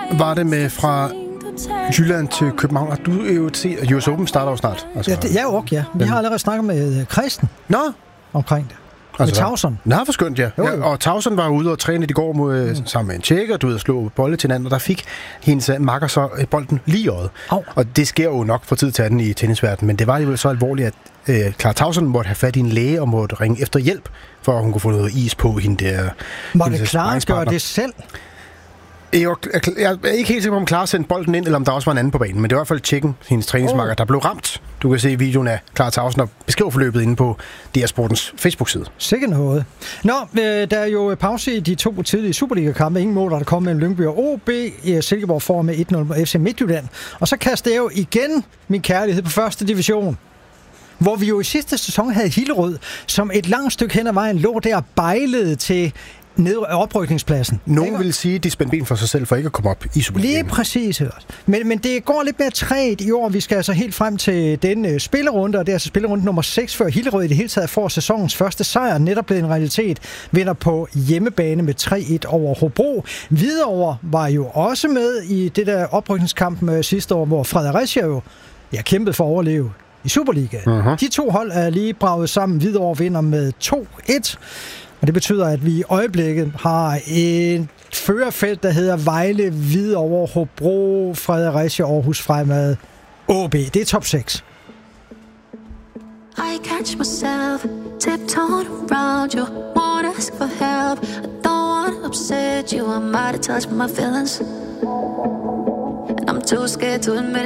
var det med fra Jylland til København? Og du er jo til US Open starter jo snart. Altså, Ja, jeg er jo ja. Vi har allerede snakket med Christen omkring det. Med Tauson. Nå, for skønt, ja. Og Tauson var ude og træne i går sammen med en tjekker, du ved, at slå bolde til hinanden, og der fik hendes makker så bolden lige i øjet. Og det sker jo nok for tid til anden i tennisverdenen, men det var jo så alvorligt, at Clara Tauson måtte have fat i en læge og måtte ringe efter hjælp, for at hun kunne få noget is på hende der. Måtte Clara gøre det selv? Jeg er ikke helt sikker på, om Clara sendte bolden ind, eller om der også var en anden på banen, men det var i hvert fald Tjekken, hendes træningsmarker, der blev ramt. Du kan se videoen af Clara Tauson og beskrive forløbet inde på DR Sportens Facebook-side. Sikkert noget. Nå, der er jo pause i de 2 tidlige Superliga-kampe. Ingen mål, der kom mellem Lyngby og OB. Silkeborg får med 1-0 på FC Midtjylland. Og så kaster jeg jo igen min kærlighed på første division, hvor vi jo i sidste sæson havde Hillerød, som et langt stykke hen ad vejen lå der bejlede til ned oprykningspladsen. Nogen vil sige, at de spændte ben for sig selv for ikke at komme op i Superligaen. Lige præcis, hørt. Men det går lidt mere træt i år. Vi skal altså helt frem til den spillerunde, og det er altså spillerunde nummer 6, før Hillerød i det hele taget får sæsonens første sejr. Netop blevet en realitet. Vinder på hjemmebane med 3-1 over Hobro. Hvidovre var jo også med i det der oprykningskamp sidste år, hvor Fredericia jo kæmpede for at overleve i Superligaen. De 2 hold er lige braget sammen. Hvidovre vinder med 2-1. Og det betyder, at vi i øjeblikket har et førerfelt, der hedder Vejle, Hvidovre, Hobro, Fredericia, Aarhus, Fremad, OB. Det er top 6. I catch myself tiptoeing around you, won't ask for help. I don't want to upset you, I'm out of touch with my feelings. And I'm too scared to admit